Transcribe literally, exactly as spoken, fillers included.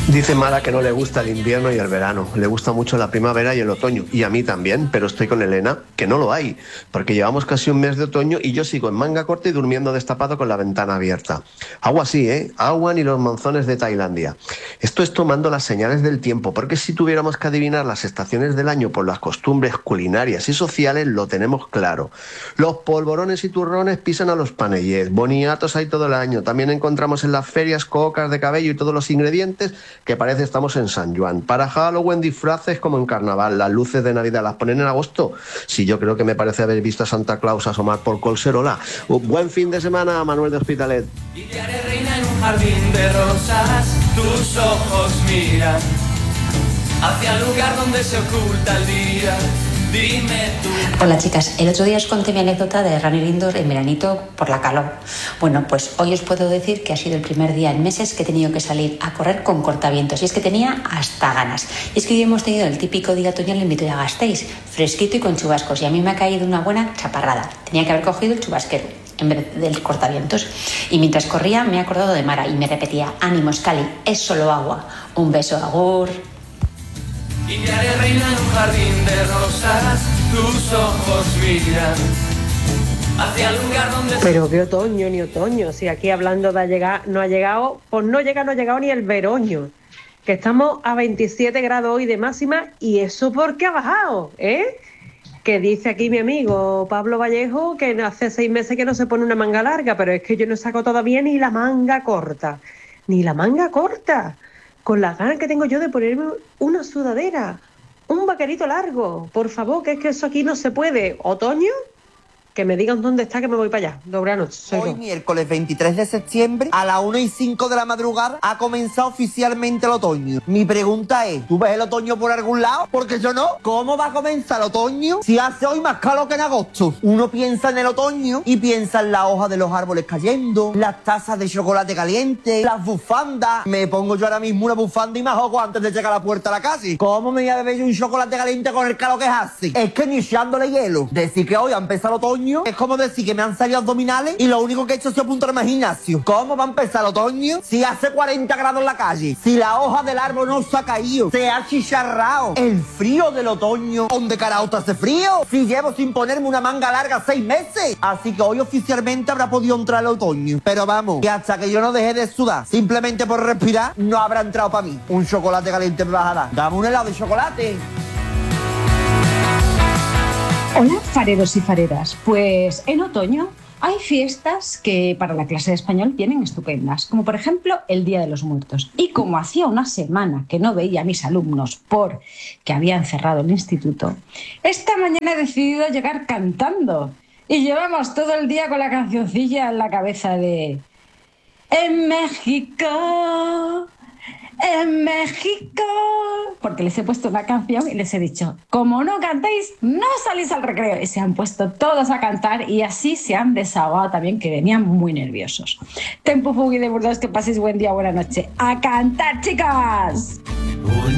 Dice Mara que no le gusta el invierno y el verano, le gusta mucho la primavera y el otoño, y a mí también, pero estoy con Elena, que no lo hay, porque llevamos casi un mes de otoño y yo sigo en manga corta y durmiendo destapado con la ventana abierta. Agua sí, ¿eh? Agua ni los monzones de Tailandia. Esto es tomando las señales del tiempo, porque si tuviéramos que adivinar las estaciones del año por las costumbres culinarias y sociales, lo tenemos claro. Los polvorones y turrones pisan a los panellés, boniatos hay todo el año, también encontramos en las ferias cocas de cabello y todos los ingredientes que parece estamos en San Juan. Para Halloween disfraces como en carnaval, las luces de Navidad las ponen en agosto. Sí, yo creo que me parece haber visto a Santa Claus asomar por Colserola. Un buen fin de semana, Manuel de Hospitalet. Y te haré reina en un jardín de rosas, tus ojos miran hacia el lugar donde se oculta el día. Dime tú. Hola chicas, el otro día os conté mi anécdota de running indoor en veranito por la calor. Bueno, pues hoy os puedo decir que ha sido el primer día en meses que he tenido que salir a correr con cortavientos, y es que tenía hasta ganas. Y es que hoy hemos tenido el típico día otoñal en Vitoria-Gasteiz, fresquito y con chubascos, y a mí me ha caído una buena chaparrada. Tenía que haber cogido el chubasquero en vez del cortavientos. Y mientras corría me he acordado de Mara y me repetía: ánimos Cali, es solo agua. Un beso, agur. Y te haré reina en un jardín de rosas, tus ojos miran hacia el lugar donde... Pero qué otoño ni otoño, si aquí hablando de llegar, no ha llegado, pues no llega, no ha llegado ni el veroño, que estamos a veintisiete grados hoy de máxima, y eso porque ha bajado, ¿eh? Que dice aquí mi amigo Pablo Vallejo que hace seis meses que no se pone una manga larga, pero es que yo no saco todavía ni la manga corta, ni la manga corta. Con las ganas que tengo yo de ponerme una sudadera, un vaquerito largo, por favor, que es que eso aquí no se puede. ¿Otoño? Que me digan dónde está, que me voy para allá. Doble noche. Soy Hoy, yo. miércoles veintitrés de septiembre, a las una y cinco de la madrugada, ha comenzado oficialmente el otoño. Mi pregunta es, ¿tú ves el otoño por algún lado? Porque yo no. ¿Cómo va a comenzar el otoño si hace hoy más calor que en agosto? Uno piensa en el otoño y piensa en la hoja de los árboles cayendo, las tazas de chocolate caliente, las bufandas. Me pongo yo ahora mismo una bufanda y me ahogo antes de llegar a la puerta de la casa. ¿Cómo me voy a beber yo un chocolate caliente con el calor que hace? Es que ni echándole hielo. Decir que hoy ha empezado el otoño es como decir que me han salido abdominales y lo único que he hecho es apuntarme al gimnasio. ¿Cómo va a empezar el otoño si hace cuarenta grados en la calle? Si la hoja del árbol no se ha caído, se ha chicharrado. El frío del otoño, ¿dónde carajo hace frío? Si llevo sin ponerme una manga larga seis meses. Así que hoy oficialmente habrá podido entrar el otoño. Pero vamos, que hasta que yo no deje de sudar simplemente por respirar, no habrá entrado para mí. Un chocolate caliente me vas a dar. Dame un helado de chocolate. Hola, fareros y fareras. Pues en otoño hay fiestas que para la clase de español vienen estupendas, como por ejemplo el Día de los Muertos. Y como hacía una semana que no veía a mis alumnos porque habían cerrado el instituto, esta mañana he decidido llegar cantando. Y llevamos todo el día con la cancioncilla en la cabeza de... En México... En México, porque les he puesto una canción y les he dicho, como no cantéis, no salís al recreo. Y se han puesto todos a cantar y así se han desahogado también, que venían muy nerviosos. Tempo Fugui de Burdeos, que paséis buen día, buena noche. ¡A cantar, chicas!